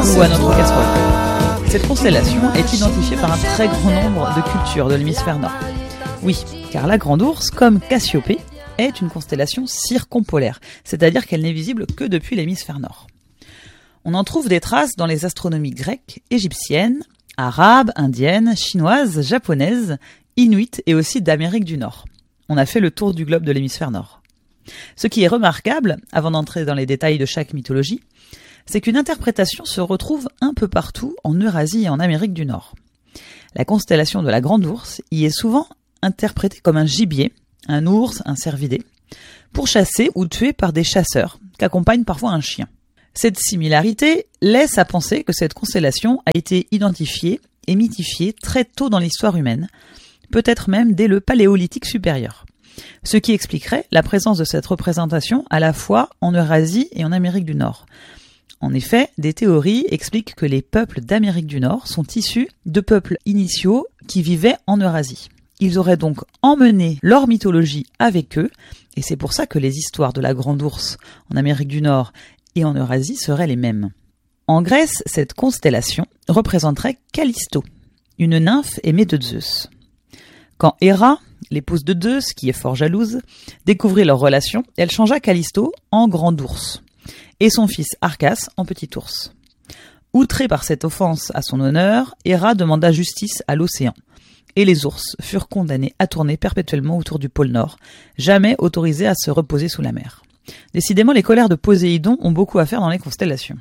ou à notre casserole. Cette constellation est identifiée par un très grand nombre de cultures de l'hémisphère nord. Oui, car la Grande Ourse, comme Cassiopée, est une constellation circumpolaire, c'est-à-dire qu'elle n'est visible que depuis l'hémisphère nord. On en trouve des traces dans les astronomies grecques, égyptiennes, arabes, indiennes, chinoises, japonaises, inuites et aussi d'Amérique du Nord. On a fait le tour du globe de l'hémisphère nord. Ce qui est remarquable, avant d'entrer dans les détails de chaque mythologie, c'est qu'une interprétation se retrouve un peu partout en Eurasie et en Amérique du Nord. La constellation de la Grande Ourse y est souvent interprétée comme un gibier, un ours, un cervidé, pour chasser ou tuer par des chasseurs, qu'accompagne parfois un chien. Cette similarité laisse à penser que cette constellation a été identifiée et mythifiée très tôt dans l'histoire humaine, peut-être même dès le Paléolithique supérieur. Ce qui expliquerait la présence de cette représentation à la fois en Eurasie et en Amérique du Nord. En effet, des théories expliquent que les peuples d'Amérique du Nord sont issus de peuples initiaux qui vivaient en Eurasie. Ils auraient donc emmené leur mythologie avec eux, et c'est pour ça que les histoires de la Grande Ourse en Amérique du Nord et en Eurasie seraient les mêmes. En Grèce, cette constellation représenterait Callisto, une nymphe aimée de Zeus. Quand Héra, l'épouse de Zeus, qui est fort jalouse, découvrit leur relation, elle changea Callisto en Grande Ourse et son fils Arcas en Petit Ours. Outré par cette offense à son honneur, Héra demanda justice à l'océan, et les ours furent condamnés à tourner perpétuellement autour du pôle Nord, jamais autorisés à se reposer sous la mer. Décidément, les colères de Poséidon ont beaucoup à faire dans les constellations.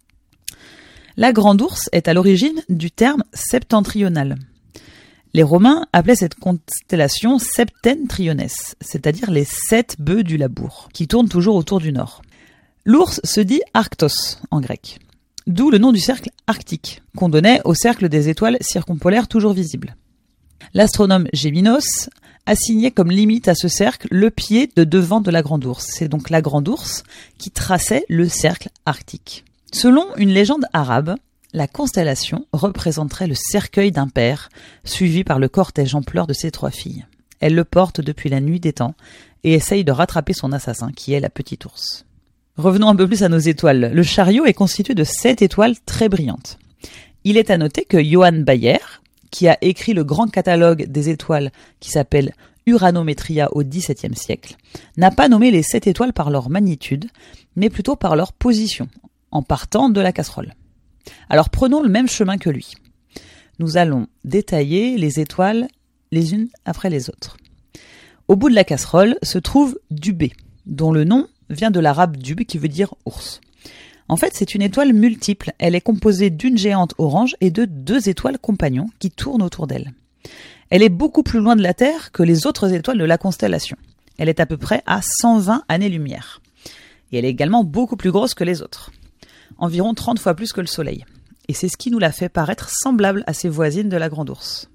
La Grande Ourse est à l'origine du terme septentrional. Les Romains appelaient cette constellation septentriones, c'est-à-dire les 7 bœufs du labour, qui tournent toujours autour du nord. L'ours se dit Arctos en grec, d'où le nom du cercle arctique, qu'on donnait au cercle des étoiles circumpolaires toujours visibles. L'astronome Géminos assignait comme limite à ce cercle le pied de devant de la Grande Ourse. C'est donc la Grande Ourse qui traçait le cercle arctique. Selon une légende arabe, la constellation représenterait le cercueil d'un père, suivi par le cortège en pleurs de ses 3 filles. Elle le porte depuis la nuit des temps et essaye de rattraper son assassin, qui est la Petite Ourse. Revenons un peu plus à nos étoiles. Le chariot est constitué de 7 étoiles très brillantes. Il est à noter que Johann Bayer, qui a écrit le grand catalogue des étoiles qui s'appelle Uranometria au XVIIe siècle, n'a pas nommé les 7 étoiles par leur magnitude, mais plutôt par leur position, en partant de la casserole. Alors prenons le même chemin que lui. Nous allons détailler les étoiles les unes après les autres. Au bout de la casserole se trouve Dubé, dont le nom vient de l'arabe dub qui veut dire ours. En fait, c'est une étoile multiple. Elle est composée d'une géante orange et de 2 étoiles compagnons qui tournent autour d'elle. Elle est beaucoup plus loin de la Terre que les autres étoiles de la constellation. Elle est à peu près à 120 années-lumière. Et elle est également beaucoup plus grosse que les autres. Environ 30 fois plus que le Soleil. Et c'est ce qui nous la fait paraître semblable à ses voisines de la Grande Ourse.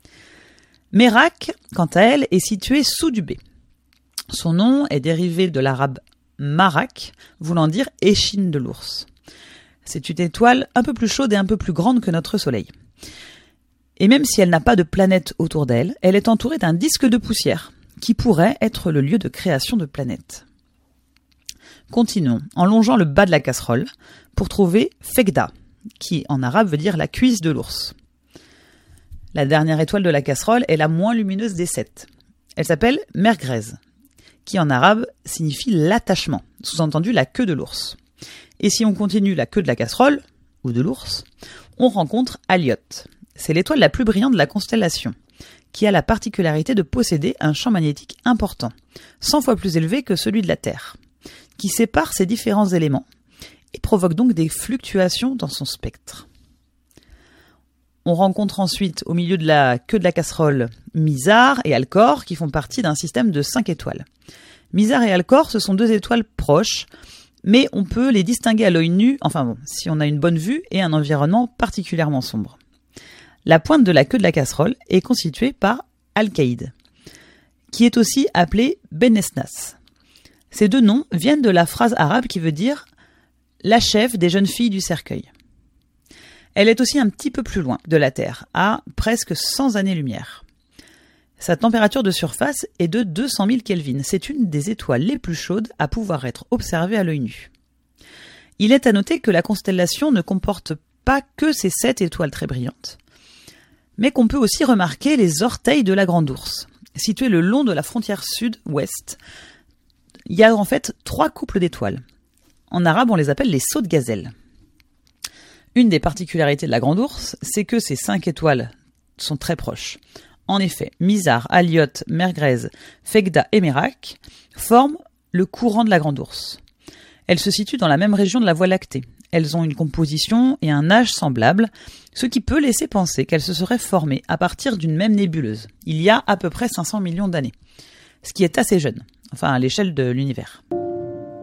Mérac, quant à elle, est située sous Dubé. Son nom est dérivé de l'arabe Marak, voulant dire échine de l'ours. C'est une étoile un peu plus chaude et un peu plus grande que notre Soleil. Et même si elle n'a pas de planète autour d'elle, elle est entourée d'un disque de poussière, qui pourrait être le lieu de création de planètes. Continuons, en longeant le bas de la casserole, pour trouver Fekda, qui en arabe veut dire la cuisse de l'ours. La dernière étoile de la casserole est la moins lumineuse des 7. Elle s'appelle Mergrez, qui en arabe signifie l'attachement, sous-entendu la queue de l'ours. Et si on continue la queue de la casserole, ou de l'ours, on rencontre Alliot. C'est l'étoile la plus brillante de la constellation, qui a la particularité de posséder un champ magnétique important, 100 fois plus élevé que celui de la Terre, qui sépare ces différents éléments et provoque donc des fluctuations dans son spectre. On rencontre ensuite, au milieu de la queue de la casserole, Mizar et Alcor, qui font partie d'un système de 5 étoiles. Mizar et Alcor, ce sont 2 étoiles proches, mais on peut les distinguer à l'œil nu, si on a une bonne vue et un environnement particulièrement sombre. La pointe de la queue de la casserole est constituée par Alcaïde, qui est aussi appelé Benesnas. Ces 2 noms viennent de la phrase arabe qui veut dire « la chef des jeunes filles du cercueil ». Elle est aussi un petit peu plus loin de la Terre, à presque 100 années-lumière. Sa température de surface est de 200 000 Kelvin. C'est une des étoiles les plus chaudes à pouvoir être observée à l'œil nu. Il est à noter que la constellation ne comporte pas que ces 7 étoiles très brillantes, mais qu'on peut aussi remarquer les orteils de la Grande Ourse. Situés le long de la frontière sud-ouest, il y a en fait 3 couples d'étoiles. En arabe, on les appelle les sauts de gazelle. Une des particularités de la Grande Ourse, c'est que ces 5 étoiles sont très proches. En effet, Mizar, Alioth, Mergrez, Fegda et Merak forment le courant de la Grande Ourse. Elles se situent dans la même région de la Voie lactée. Elles ont une composition et un âge semblables, ce qui peut laisser penser qu'elles se seraient formées à partir d'une même nébuleuse, il y a à peu près 500 millions d'années, ce qui est assez jeune, enfin à l'échelle de l'univers.